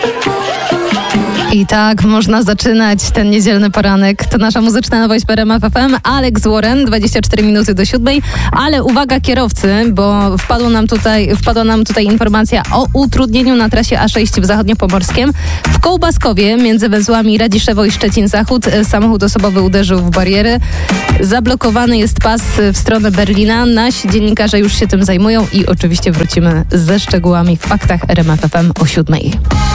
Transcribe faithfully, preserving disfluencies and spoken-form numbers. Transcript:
I tak można zaczynać ten niedzielny poranek. To nasza muzyczna nowość w R M F F M. Alex Warren, dwadzieścia cztery minuty do siódmej. Ale uwaga kierowcy, bo wpadło nam tutaj, wpadła nam tutaj informacja o utrudnieniu na trasie A sześć w Zachodniopomorskiem. W Kołbaskowie między węzłami Radziszewo i Szczecin-Zachód samochód osobowy uderzył w bariery. Zablokowany jest pas w stronę Berlina. Nasi dziennikarze już się tym zajmują i oczywiście wrócimy ze szczegółami w faktach R M F F M o siódmej.